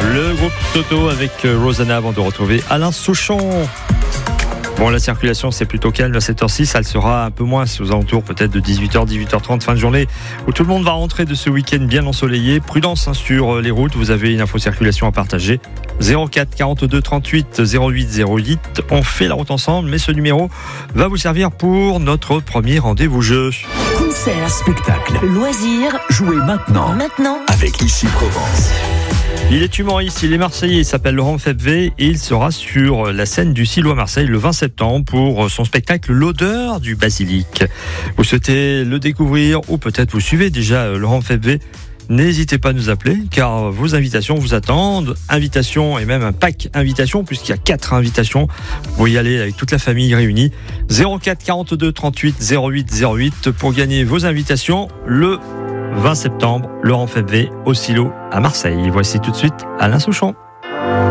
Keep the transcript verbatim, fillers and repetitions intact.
Le groupe Toto avec Rosanna avant de retrouver Alain Souchon. Bon, la circulation, c'est plutôt calme à cette heure-ci. Ça le sera un peu moins aux alentours peut-être de dix-huit heures, dix-huit heures trente, fin de journée, où tout le monde va rentrer de ce week-end bien ensoleillé. Prudence hein, sur les routes. Vous avez une info circulation à partager. zéro quatre quarante-deux trente-huit zéro huit zéro huit. On fait la route ensemble, mais ce numéro va vous servir pour notre premier rendez-vous jeu. Concert, spectacle, loisirs, jouez maintenant. Maintenant, Avec Ici Provence. Il est humoriste, il est marseillais, il s'appelle Laurent Febvre et il sera sur la scène du Silo à Marseille le vingt septembre pour son spectacle L'odeur du basilic. Vous souhaitez le découvrir ou peut-être vous suivez déjà Laurent Febvre, n'hésitez pas à nous appeler car vos invitations vous attendent. Invitations et même un pack invitation puisqu'il y a quatre invitations. Vous pouvez y aller avec toute la famille réunie. zéro quatre quarante-deux trente-huit zéro huit zéro huit pour gagner vos invitations le vingt septembre, Laurent Febvre au Silo à Marseille. Voici tout de suite Alain Souchon.